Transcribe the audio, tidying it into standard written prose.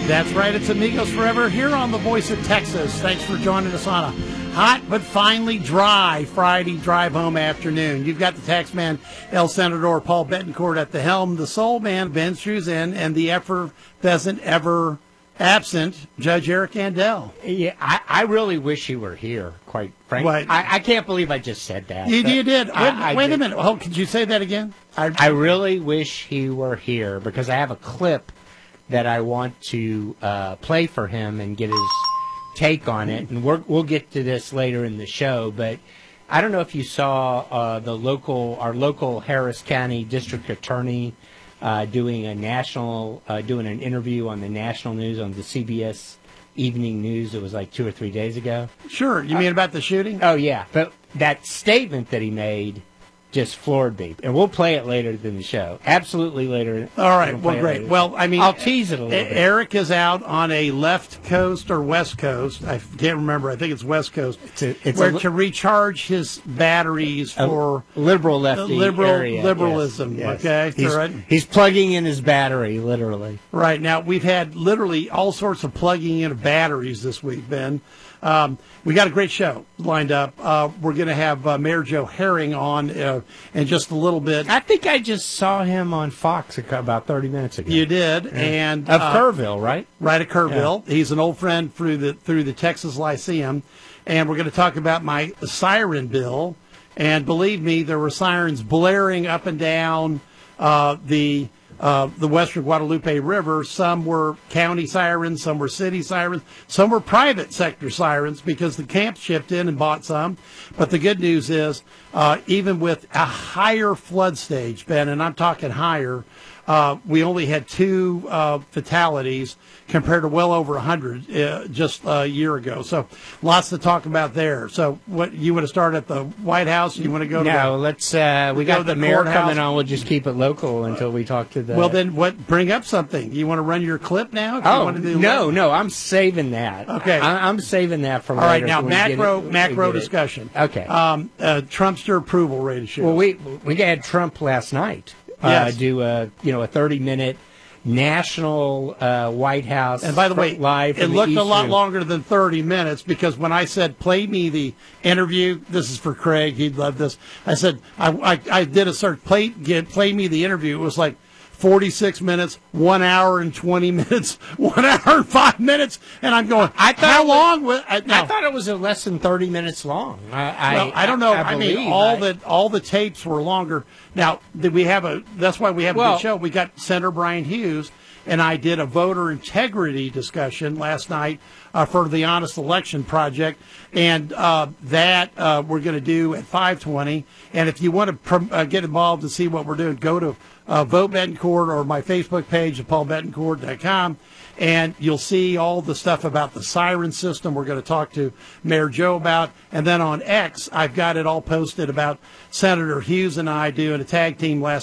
That's right. It's Amigos Forever here on the Voice of Texas. Thanks for joining us on a hot but finally dry Friday drive home afternoon. You've got the taxman, El Senador Paul Betancourt at the helm, the soul man, Ben Struzan, and the effervescent, ever absent Judge Eric Andel. Yeah, I really wish he were here, quite frankly. What? I can't believe I just said that. You did. Wait did. a minute. Oh, could you say that again? I really wish he were here because I have a clip that I want to play for him and get his take on it. And we'll get to this later in the show. But I don't know if you saw our local Harris County District Attorney doing an interview on the national news on the CBS Evening News. It was like 2 or 3 days ago. Sure. You mean about the shooting? Oh, yeah. But that statement that he made just floored me. And we'll play it later in the show. Absolutely later. All right. Well, great. Well, I mean, I'll tease it a little bit. Eric is out on a left coast or west coast. I can't remember. I think it's west coast. To recharge his batteries for liberal lefty area. Liberalism. Yes. Okay. He's plugging in his battery, literally. Right. Now, we've had literally all sorts of plugging in of batteries this week, Ben. We got a great show lined up. We're going to have Mayor Joe Herring on in just a little bit. I think I just saw him on Fox about 30 minutes ago. You did, yeah. And of Kerrville, right? Right at Kerrville. Yeah. He's an old friend through the Texas Lyceum, and we're going to talk about my siren bill. And believe me, there were sirens blaring up and down the Western Guadalupe River. Some were county sirens, some were city sirens, some were private sector sirens because the camps chipped in and bought some. But the good news is, even with a higher flood stage, Ben, and I'm talking higher, we only had 2 fatalities compared to well over 100 just a year ago. So lots to talk about there. So what you want to start at the White House? You want to go to let's we got the mayor coming on. We'll just keep it local until we talk to the... Well, then bring up something. You want to run your clip now? No, I'm saving that. Okay. I'm saving that for later. All right, now macro discussion. Okay. Trumpster approval rating. Well, we had Trump last night. Yes. Do a 30-minute national White House. And by the way, live. It looked a lot longer than 30 minutes because when I said play me the interview, this is for Craig. He'd love this. I said I did a search. Play me the interview. It was like 46 minutes, 1 hour and 20 minutes, 1 hour and 5 minutes, and I'm going. I thought it was less than 30 minutes long. I don't know. All the tapes were longer. Now that's why we have a good show. We got Senator Brian Hughes and I did a voter integrity discussion last night for the Honest Election Project, and that we're going to do at 5:20. And if you want to get involved and see what we're doing, go to Vote Betancourt or my Facebook page at paulbetancourt.com, and you'll see all the stuff about the siren system we're going to talk to Mayor Joe about. And then on X, I've got it all posted about Senator Hughes and I doing a tag team last